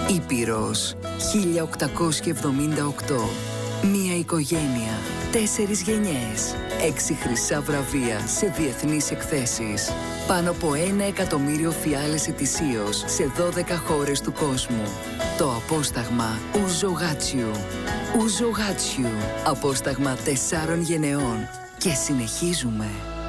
Ήπειρος 1878. Μία οικογένεια, 4 γενιές, 6 χρυσά βραβεία σε διεθνείς εκθέσεις. Πάνω από 1 εκατομμύριο φιάλες ετησίως σε 12 χώρες του κόσμου. Το απόσταγμα Ουζογάτσιου. Ουζογάτσιου. Απόσταγμα 4 γενεών. Και συνεχίζουμε.